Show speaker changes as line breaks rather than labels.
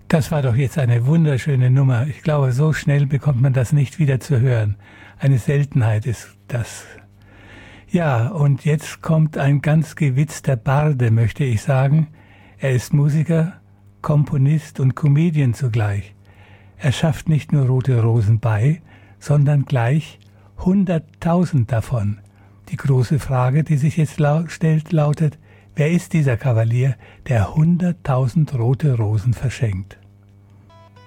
Das war doch jetzt eine wunderschöne Nummer. Ich glaube, so schnell bekommt man das nicht wieder zu hören. Eine Seltenheit ist das. Ja, und jetzt kommt ein ganz gewitzter Barde, möchte ich sagen. Er ist Musiker, Komponist und Comedian zugleich. Er schafft nicht nur Rote Rosen bei, sondern gleich 100.000 davon. Die große Frage, die sich jetzt stellt, lautet: Wer ist dieser Kavalier, der 100.000 rote Rosen verschenkt?